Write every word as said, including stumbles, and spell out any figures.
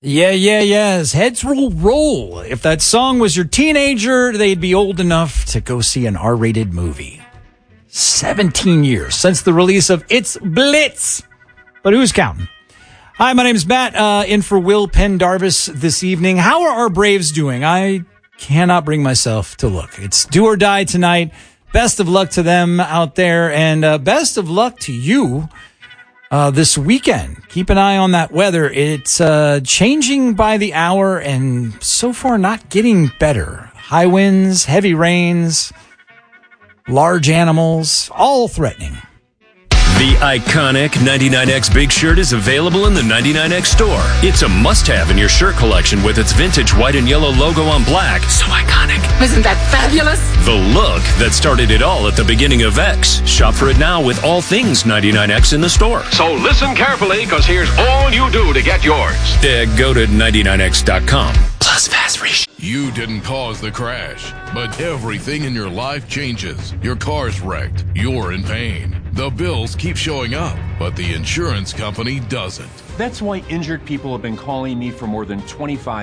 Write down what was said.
Yeah, yeah, yes. Heads will roll. If that song was your teenager, they'd be old enough to go see an R-rated movie. seventeen years since the release of It's Blitz. But who's counting? Hi, my name's Matt, uh, in for Will Pendarvis this evening. How are our Braves doing? I cannot bring myself to look. It's do or die tonight. Best of luck to them out there, and uh, best of luck to you uh, this weekend. Keep an eye on that weather. It's uh, changing by the hour and so far not getting better. High winds, heavy rains, large animals, all threatening. The iconic ninety-nine X Big Shirt is available in the ninety-nine X store. It's a must-have in your shirt collection with its vintage white and yellow logo on black. So iconic. Isn't that fabulous? The look that started it all at the beginning of X. Shop for it now with all things ninety-nine X in the store. So listen carefully, because here's all you do to get yours. Uh, go to ninety-nine X dot com. Plus fast free. You didn't cause the crash, but everything in your life changes. Your car's wrecked. You're in pain. The bills keep showing up, but the insurance company doesn't. That's why injured people have been calling me for more than twenty-five